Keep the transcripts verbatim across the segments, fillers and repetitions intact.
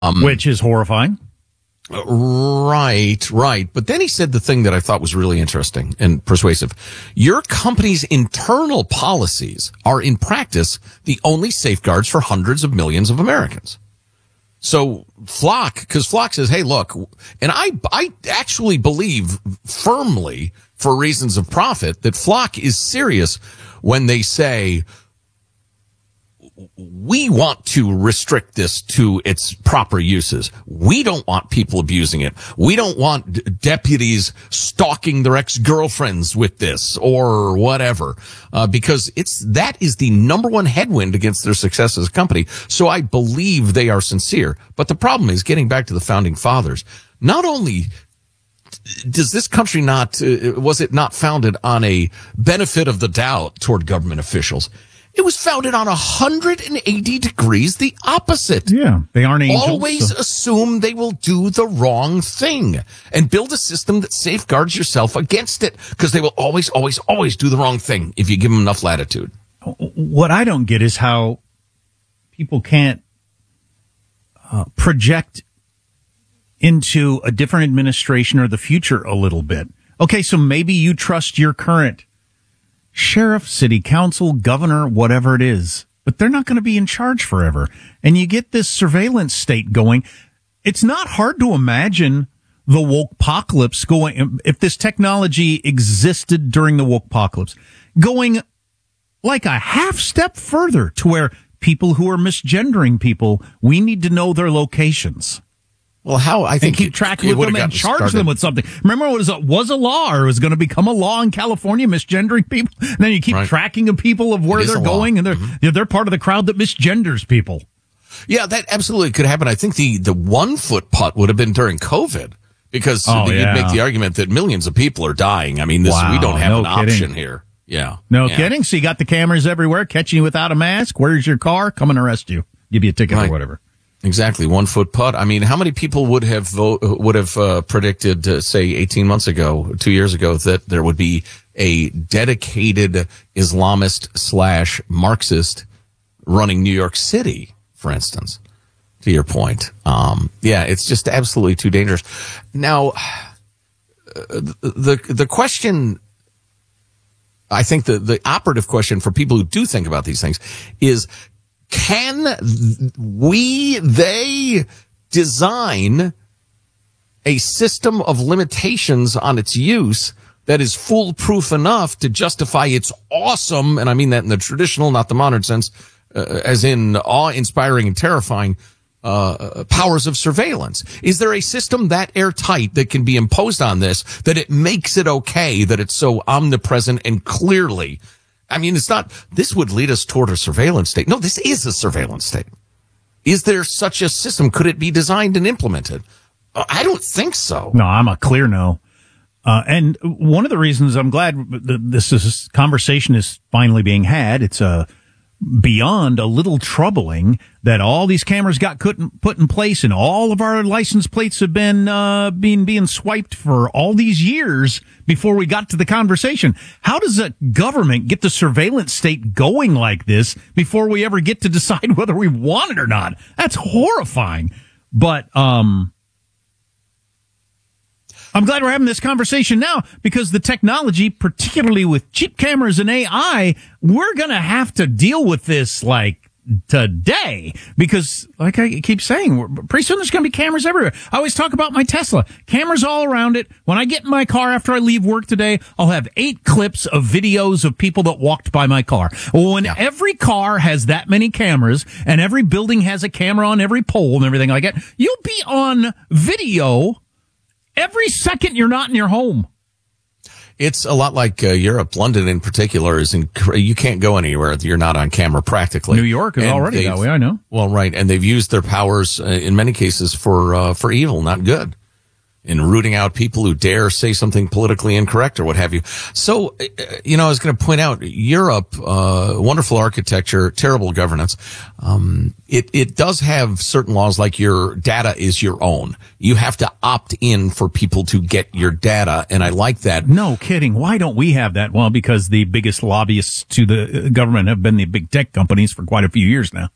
Um, Which is horrifying. Right, right. But then he said the thing that I thought was really interesting and persuasive. Your company's internal policies are in practice the only safeguards for hundreds of millions of Americans. So Flock, because Flock says, hey, look, and I, I actually believe firmly for reasons of profit that Flock is serious when they say, we want to restrict this to its proper uses. We don't want people abusing it. We don't want d- deputies stalking their ex-girlfriends with this or whatever, uh, because it's, that is the number one headwind against their success as a company. So I believe they are sincere. But the problem is, getting back to the founding fathers, not only does this country not, uh, was it not founded on a benefit of the doubt toward government officials? It was founded on one hundred eighty degrees the opposite. Yeah, they aren't angels. Always so. assume they will do the wrong thing and build a system that safeguards yourself against it, because they will always, always, always do the wrong thing if you give them enough latitude. What I don't get is how people can't uh, project into a different administration or the future a little bit. Okay, so maybe you trust your current sheriff, city council, governor, whatever it is, but they're not going to be in charge forever. And you get this surveillance state going. It's not hard to imagine the wokepocalypse going, if this technology existed during the wokepocalypse, going like a half step further to where people who are misgendering people, we need to know their locations. Well, how I think and keep track of them and charge started. them with something. Remember, it was a, was a law, or it was going to become a law in California, misgendering people. And then you keep right. tracking of people of where they're going, and they're mm-hmm. they're part of the crowd that misgenders people. Yeah, that absolutely could happen. I think the the one foot putt would have been during COVID, because oh, you'd yeah. make the argument that millions of people are dying. I mean, this wow, we don't have no an kidding. option here. Yeah, no yeah. kidding. So you got the cameras everywhere catching you without a mask. Where's your car? Come and arrest you. Give you a ticket right. or whatever. Exactly, one foot putt. I mean, how many people would have vote, would have uh, predicted, uh, say, eighteen months ago, two years ago, that there would be a dedicated Islamist slash Marxist running New York City, for instance? To your point, um, yeah, it's just absolutely too dangerous. Now, the the question, I think the the operative question for people who do think about these things is, can we, they design a system of limitations on its use that is foolproof enough to justify its awesome, and I mean that in the traditional, not the modern sense, uh, as in awe-inspiring and terrifying, uh, powers of surveillance? Is there a system that airtight that can be imposed on this, that it makes it okay, that it's so omnipresent and clearly, I mean, it's not, this would lead us toward a surveillance state. No, this is a surveillance state. Is there such a system? Could it be designed and implemented? I don't think so. No, I'm a clear no. Uh, and one of the reasons I'm glad that this is, conversation is finally being had, it's a, beyond a little troubling that all these cameras got put in, put in place, and all of our license plates have been uh, being being swiped for all these years before we got to the conversation. How does a government get the surveillance state going like this before we ever get to decide whether we want it or not? That's horrifying. But um I'm glad we're having this conversation now, because the technology, particularly with cheap cameras and A I, we're going to have to deal with this like today, because like I keep saying, pretty soon there's going to be cameras everywhere. I always talk about my Tesla, cameras all around it. When I get in my car after I leave work today, I'll have eight clips of videos of people that walked by my car. When yeah. every car has that many cameras and every building has a camera on every pole and everything like that, you'll be on video every second you're not in your home. It's a lot like uh, Europe. London in particular is inc- you can't go anywhere you're not on camera practically. New York is and already that way, I know. Well, right, and they've used their powers uh, in many cases for uh, for evil, not good, in rooting out people who dare say something politically incorrect or what have you. So, uh, you know, I was going to point out Europe, uh, wonderful architecture, terrible governance. Um, it, it does have certain laws, like your data is your own. You have to opt in for people to get your data. And I like that. No kidding. Why don't we have that? Well, because the biggest lobbyists to the government have been the big tech companies for quite a few years now.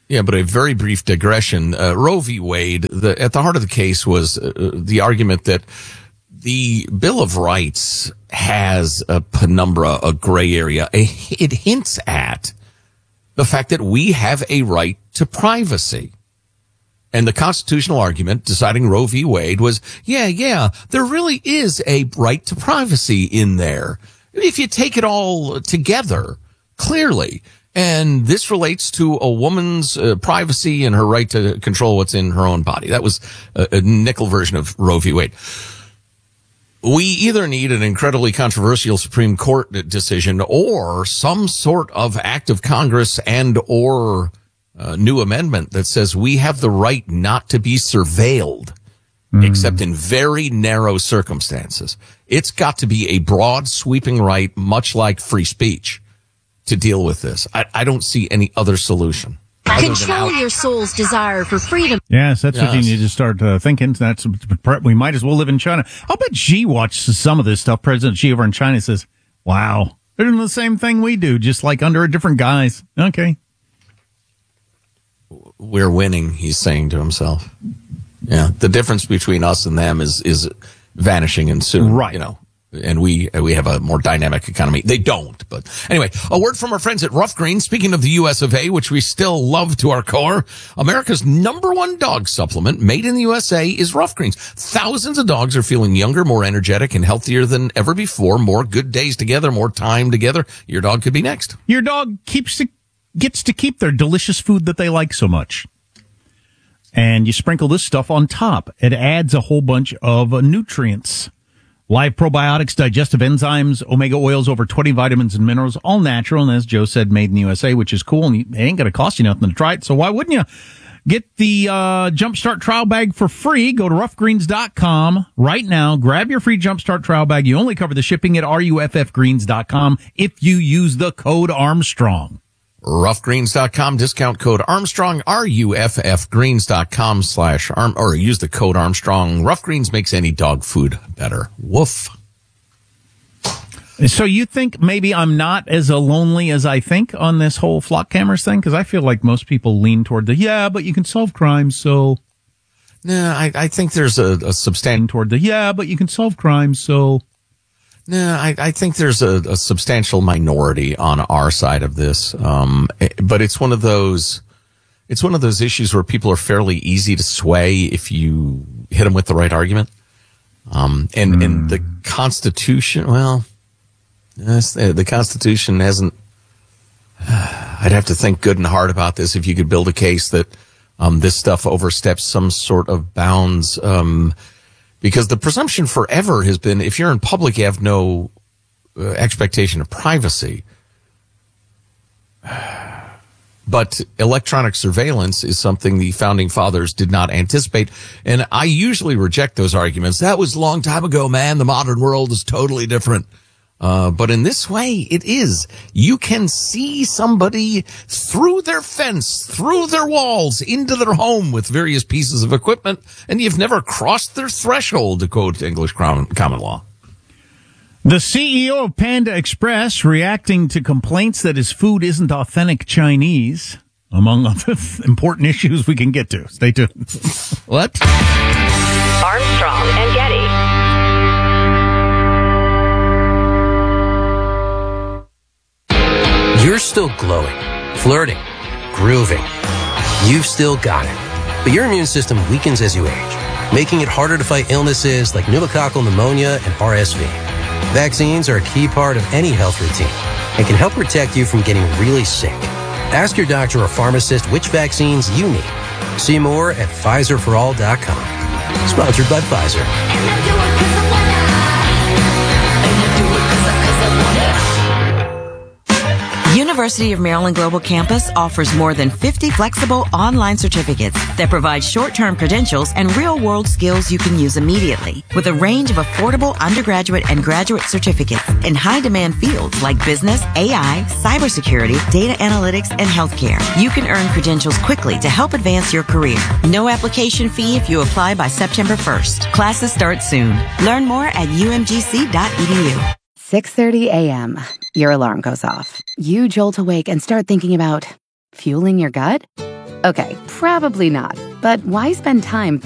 Yeah, but a very brief digression. Uh, Roe v. Wade, the, at the heart of the case was uh, the argument that the Bill of Rights has a penumbra, a gray area. It hints at the fact that we have a right to privacy. And the constitutional argument deciding Roe v. Wade was, yeah, yeah, there really is a right to privacy in there. If you take it all together, clearly. And this relates to a woman's uh, privacy and her right to control what's in her own body. That was a, a nickel version of Roe v. Wade. We either need an incredibly controversial Supreme Court decision or some sort of act of Congress and or uh, new amendment that says we have the right not to be surveilled, mm. except in very narrow circumstances. It's got to be a broad, sweeping right, much like free speech, to deal with this. I, I don't see any other solution. Control your soul's desire for freedom. Yes, that's yes. what you need to start uh, thinking. That's we might as well live in China. I'll bet Xi watches some of this stuff. President Xi over in China says, wow, they're doing the same thing we do, just like under a different guise. Okay. We're winning, he's saying to himself. Yeah, the difference between us and them is is vanishing and soon, right. you know. And we we have a more dynamic economy. They don't. But anyway, a word from our friends at Rough Greens. Speaking of the U S of A, which we still love to our core, America's number one dog supplement made in the U S A is Rough Greens. Thousands of dogs are feeling younger, more energetic, and healthier than ever before. More good days together, more time together. Your dog could be next. Your dog keeps to, gets to keep their delicious food that they like so much. And you sprinkle this stuff on top. It adds a whole bunch of uh, nutrients. Live probiotics, digestive enzymes, omega oils, over twenty vitamins and minerals, all natural. And as Joe said, made in the U S A, which is cool. And it ain't going to cost you nothing to try it. So why wouldn't you? Get the uh, Jumpstart trial bag for free. Go to rough greens dot com right now. Grab your free Jumpstart trial bag. You only cover the shipping at ruff greens dot com if you use the code Armstrong. rough greens dot com, discount code Armstrong, ruff greens dot com slash arm, or use the code Armstrong. Rough Greens makes any dog food better. Woof. So you think maybe I'm not as lonely as I think on this whole flock cameras thing? Because I feel like most people lean toward the, yeah, but you can solve crimes, so. No, I, I think there's a, a substantial. Toward the, yeah, but you can solve crimes, so. No, I, I think there's a, a substantial minority on our side of this. Um, but it's one of those, it's one of those issues where people are fairly easy to sway if you hit them with the right argument. Um, and, mm. and the Constitution, well, yes, the Constitution hasn't, I'd have to think good and hard about this if you could build a case that, um, this stuff oversteps some sort of bounds, um, because the presumption forever has been if you're in public, you have no uh, expectation of privacy. But electronic surveillance is something the founding fathers did not anticipate. And I usually reject those arguments. That was a long time ago, man. The modern world is totally different. Uh, but in this way, it is. You can see somebody through their fence, through their walls, into their home with various pieces of equipment, and you've never crossed their threshold, to quote English common law. The C E O of Panda Express reacting to complaints that his food isn't authentic Chinese, among other important issues we can get to. Stay tuned. What? Armstrong and Getty. You're still glowing, flirting, grooving. You've still got it. But your immune system weakens as you age, making it harder to fight illnesses like pneumococcal pneumonia and R S V. Vaccines are a key part of any health routine and can help protect you from getting really sick. Ask your doctor or pharmacist which vaccines you need. See more at Pfizer for all dot com. Sponsored by Pfizer. University of Maryland Global Campus offers more than fifty flexible online certificates that provide short-term credentials and real-world skills you can use immediately. With a range of affordable undergraduate and graduate certificates in high-demand fields like business, A I, cybersecurity, data analytics, and healthcare, you can earn credentials quickly to help advance your career. No application fee if you apply by September first. Classes start soon. Learn more at u m g c dot e d u. six thirty a.m. Your alarm goes off. You jolt awake and start thinking about fueling your gut? Okay, probably not. But why spend time